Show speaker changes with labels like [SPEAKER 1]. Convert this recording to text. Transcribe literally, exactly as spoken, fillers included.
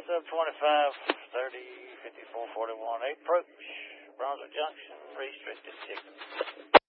[SPEAKER 1] Sub twenty-five, thirty, fifty-four, forty-one, approach, Brunswick Junction, restricted signal.